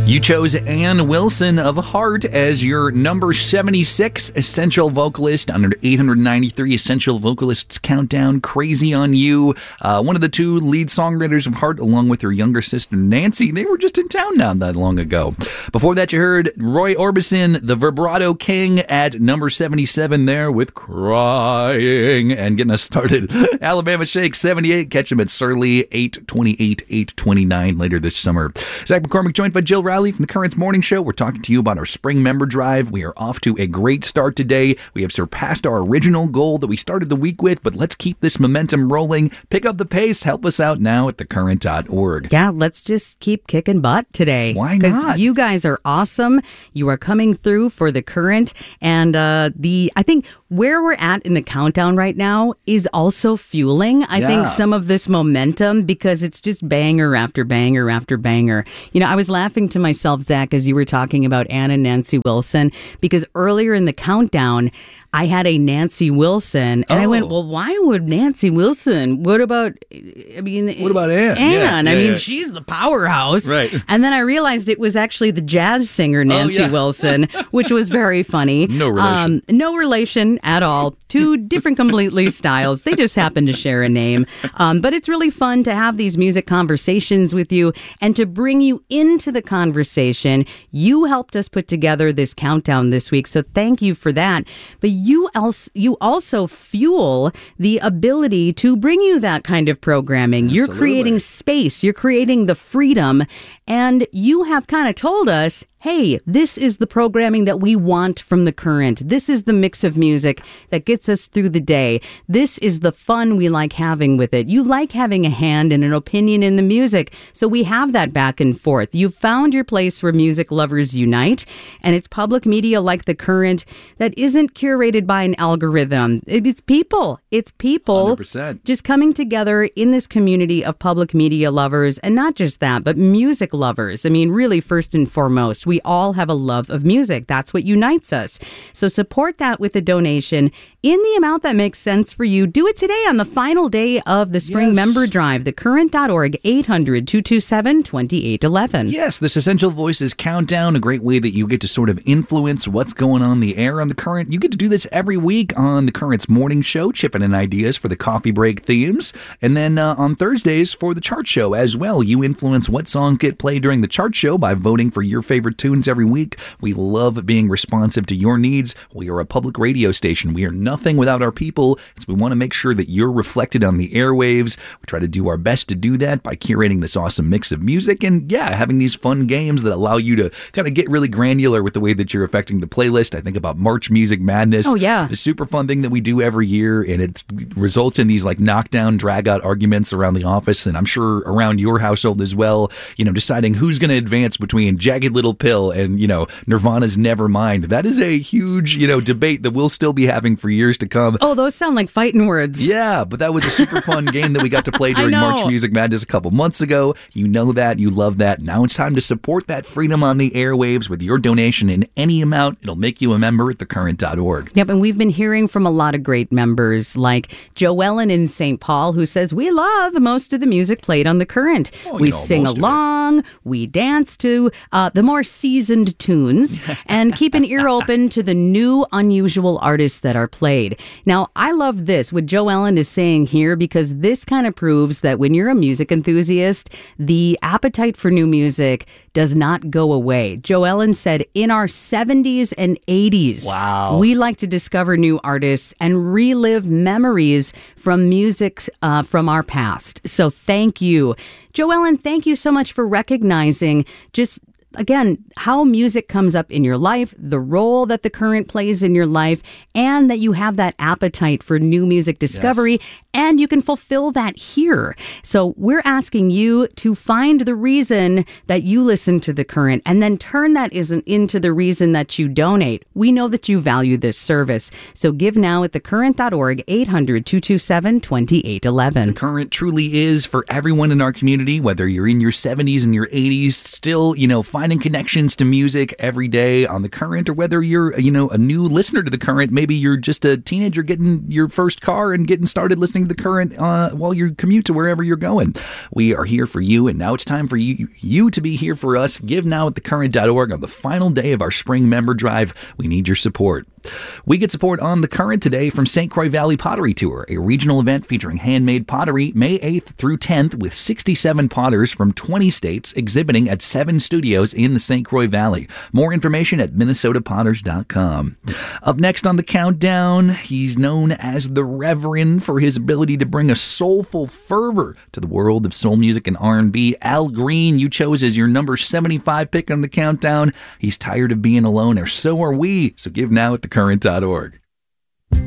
You chose Ann Wilson of Heart as your number 76 essential vocalist on our 893 Essential Vocalists Countdown. Crazy on You. One of the two lead songwriters of Heart, along with her younger sister Nancy. They were just in town not that long ago. Before that, you heard Roy Orbison, the Vibrato King, at number 77 there with Crying. And getting us started, Alabama Shake 78. Catch them at Surly 828, 829 later this summer. Zach McCormick joined by Jill Riley from the Currents Morning Show. We're talking to you about our spring member drive. We are off to a great start today. We have surpassed our original goal that we started the week with, but let's keep this momentum rolling. Pick up the pace. Help us out now at thecurrent.org. Yeah, let's just keep kicking butt today. Why not? Because you guys are awesome. You are coming through for the Current. And I think where we're at in the countdown right now is also fueling, I think, some of this momentum, because it's just banger after banger after banger. You know, I was laughing to myself, Zach, as you were talking about Ann and Nancy Wilson, because earlier in the countdown, I had a Nancy Wilson, and I went, well, why would Nancy Wilson? What about Ann? Ann. I mean, she's the powerhouse. Right. And then I realized it was actually the jazz singer Nancy Wilson, which was very funny. No relation. No relation at all. Two different completely styles. They just happen to share a name. But it's really fun to have these music conversations with you and to bring you into the conversation. You helped us put together this countdown this week, so thank you for that. But you also fuel the ability to bring you that kind of programming. Absolutely. You're creating space. You're creating the freedom. And you have kind of told us, hey, this is the programming that we want from the Current. This is the mix of music that gets us through the day. This is the fun we like having with it. You like having a hand and an opinion in the music, so we have that back and forth. You've found your place where music lovers unite, and it's public media like the Current that isn't curated by an algorithm. It's people. It's people 100%. Just coming together in this community of public media lovers, and not just that, but music lovers. I mean, really, first and foremost, we all have a love of music. That's what unites us. So support that with a donation in the amount that makes sense for you. Do it today on the final day of the spring member drive. Thecurrent.org, 800-227-2811. Yes, this Essential Voices Countdown, a great way that you get to sort of influence what's going on the air on the Current. You get to do this every week on the Current's morning show, chipping in ideas for the coffee break themes. And then on Thursdays for the chart show as well. You influence what songs get played during the chart show by voting for your favorite tunes every week. We love being responsive to your needs. We are a public radio station. We are nothing without our people. So we want to make sure that you're reflected on the airwaves. We try to do our best to do that by curating this awesome mix of music and, having these fun games that allow you to kind of get really granular with the way that you're affecting the playlist. I think about March Music Madness. Oh, yeah. The super fun thing that we do every year, and it results in these like knockdown, drag-out arguments around the office, and I'm sure around your household as well, deciding who's going to advance between Jagged Little Pill and, Nirvana's Nevermind. That is a huge, debate that we'll still be having for years to come. Oh, those sound like fighting words. Yeah, but that was a super fun game that we got to play during March Music Madness a couple months ago. You know that. You love that. Now it's time to support that freedom on the airwaves with your donation in any amount. It'll make you a member at thecurrent.org. Yep, and we've been hearing from a lot of great members like Joellen in St. Paul, who says, we love most of the music played on the Current. We sing along, we dance to the more seasoned tunes, and keep an ear open to the new, unusual artists that are played. Now, I love this, what Joellen is saying here, because this kind of proves that when you're a music enthusiast, the appetite for new music does not go away. Joellen said, in our 70s and 80s, we like to discover new artists and relive memories from music from our past. So thank you. Joellen, thank you so much for recognizing just again, how music comes up in your life, the role that the Current plays in your life, and that you have that appetite for new music discovery, and you can fulfill that here. So we're asking you to find the reason that you listen to the Current and then turn that into the reason that you donate. We know that you value this service. So give now at thecurrent.org, 800-227-2811. The Current truly is for everyone in our community, whether you're in your 70s and your 80s, still, finding finding connections to music every day on The Current, or whether you're, a new listener to The Current, maybe you're just a teenager getting your first car and getting started listening to The Current while you commute to wherever you're going. We are here for you, and now it's time for you to be here for us. Give now at thecurrent.org on the final day of our spring member drive. We need your support. We get support on The Current today from St. Croix Valley Pottery Tour, a regional event featuring handmade pottery May 8th through 10th with 67 potters from 20 states exhibiting at 7 studios in the St. Croix Valley. More information at minnesotapotters.com. Up next on the countdown, he's known as the Reverend for his ability to bring a soulful fervor to the world of soul music and R&B. Al Green, you chose as your number 75 pick on the countdown. He's tired of being alone, or so are we. So give now at thecurrent.org.